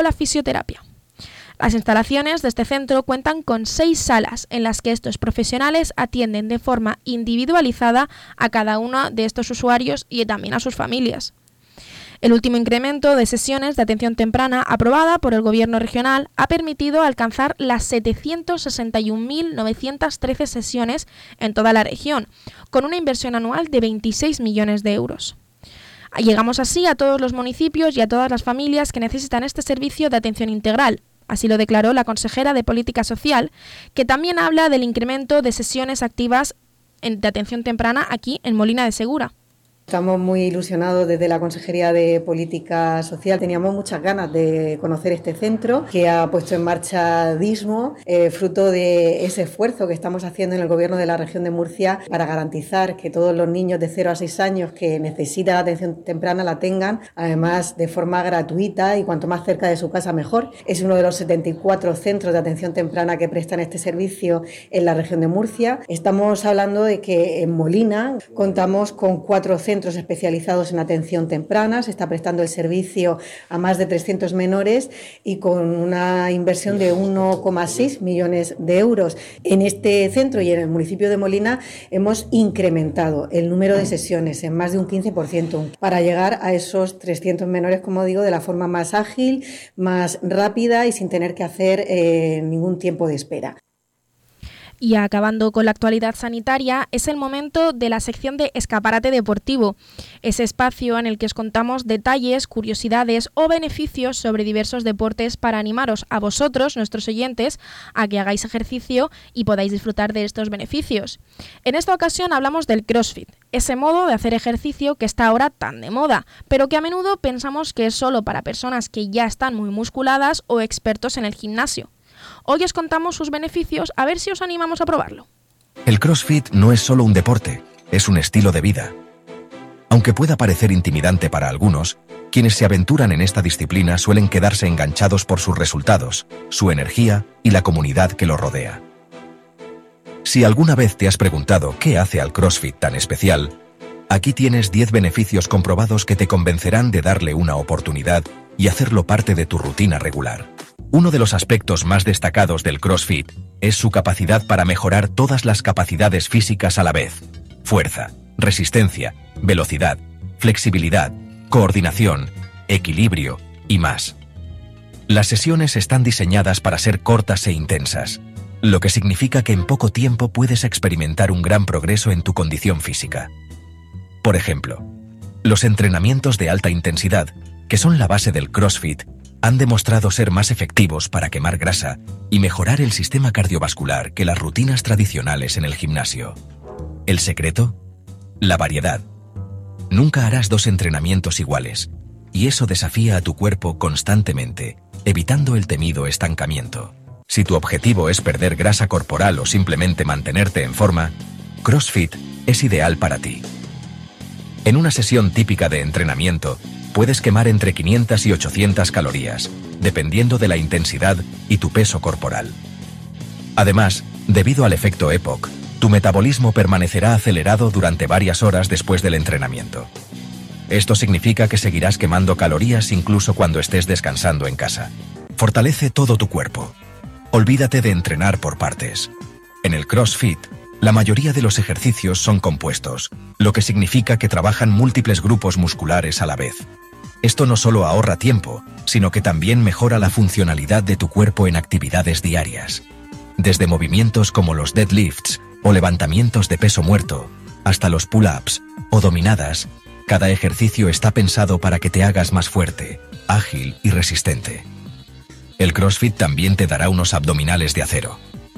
la fisioterapia. Las instalaciones de este centro cuentan con 6 salas en las que estos profesionales atienden de forma individualizada a cada uno de estos usuarios y también a sus familias. El último incremento de sesiones de atención temprana aprobada por el Gobierno regional ha permitido alcanzar las 761.913 sesiones en toda la región, con una inversión anual de 26 millones de euros. Llegamos así a todos los municipios y a todas las familias que necesitan este servicio de atención integral. Así lo declaró la consejera de Política Social, que también habla del incremento de sesiones activas de atención temprana aquí en Molina de Segura. Estamos muy ilusionados desde la Consejería de Política Social. Teníamos muchas ganas de conocer este centro que ha puesto en marcha DISMO, fruto de ese esfuerzo que estamos haciendo en el Gobierno de la región de Murcia para garantizar que todos los niños de 0 a 6 años que necesitan atención temprana la tengan, además de forma gratuita y cuanto más cerca de su casa mejor. Es uno de los 74 centros de atención temprana que prestan este servicio en la región de Murcia. Estamos hablando de que en Molina contamos con 4 centros especializados en atención temprana, se está prestando el servicio a más de 300 menores y con una inversión de 1,6 millones de euros. En este centro y en el municipio de Molina hemos incrementado el número de sesiones en más de un 15% para llegar a esos 300 menores, como digo, de la forma más ágil, más rápida y sin tener que hacer ningún tiempo de espera. Y acabando con la actualidad sanitaria, es el momento de la sección de Escaparate Deportivo, ese espacio en el que os contamos detalles, curiosidades o beneficios sobre diversos deportes para animaros a vosotros, nuestros oyentes, a que hagáis ejercicio y podáis disfrutar de estos beneficios. En esta ocasión hablamos del CrossFit, ese modo de hacer ejercicio que está ahora tan de moda, pero que a menudo pensamos que es solo para personas que ya están muy musculadas o expertos en el gimnasio. Hoy os contamos sus beneficios, a ver si os animamos a probarlo. El CrossFit no es solo un deporte, es un estilo de vida. Aunque pueda parecer intimidante para algunos, quienes se aventuran en esta disciplina suelen quedarse enganchados por sus resultados, su energía y la comunidad que lo rodea. Si alguna vez te has preguntado qué hace al CrossFit tan especial, aquí tienes 10 beneficios comprobados que te convencerán de darle una oportunidad y hacerlo parte de tu rutina regular. Uno de los aspectos más destacados del CrossFit es su capacidad para mejorar todas las capacidades físicas a la vez: fuerza, resistencia, velocidad, flexibilidad, coordinación, equilibrio y más. Las sesiones están diseñadas para ser cortas e intensas, lo que significa que en poco tiempo puedes experimentar un gran progreso en tu condición física. Por ejemplo, los entrenamientos de alta intensidad, que son la base del CrossFit, han demostrado ser más efectivos para quemar grasa y mejorar el sistema cardiovascular que las rutinas tradicionales en el gimnasio. ¿El secreto? La variedad. Nunca harás 2 entrenamientos iguales, y eso desafía a tu cuerpo constantemente, evitando el temido estancamiento. Si tu objetivo es perder grasa corporal o simplemente mantenerte en forma, CrossFit es ideal para ti. En una sesión típica de entrenamiento, puedes quemar entre 500 y 800 calorías, dependiendo de la intensidad y tu peso corporal. Además, debido al efecto EPOC, tu metabolismo permanecerá acelerado durante varias horas después del entrenamiento. Esto significa que seguirás quemando calorías incluso cuando estés descansando en casa. Fortalece todo tu cuerpo. Olvídate de entrenar por partes. En el CrossFit, la mayoría de los ejercicios son compuestos, lo que significa que trabajan múltiples grupos musculares a la vez. Esto no solo ahorra tiempo, sino que también mejora la funcionalidad de tu cuerpo en actividades diarias. Desde movimientos como los deadlifts o levantamientos de peso muerto, hasta los pull-ups o dominadas, cada ejercicio está pensado para que te hagas más fuerte, ágil y resistente. El CrossFit también te dará unos abdominales de acero.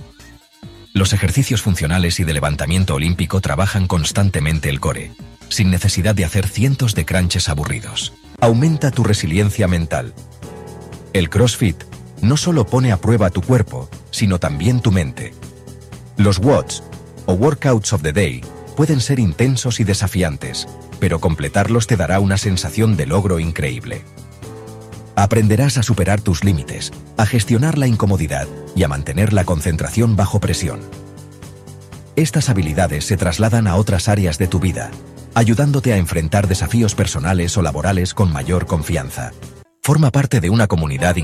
Los ejercicios funcionales y de levantamiento olímpico trabajan constantemente el core, sin necesidad de hacer cientos de crunches aburridos. Aumenta tu resiliencia mental. El CrossFit no solo pone a prueba tu cuerpo, sino también tu mente. Los WODs, o Workouts of the Day, pueden ser intensos y desafiantes, pero completarlos te dará una sensación de logro increíble. Aprenderás a superar tus límites, a gestionar la incomodidad y a mantener la concentración bajo presión. Estas habilidades se trasladan a otras áreas de tu vida, ayudándote a enfrentar desafíos personales o laborales con mayor confianza. Forma parte de una comunidad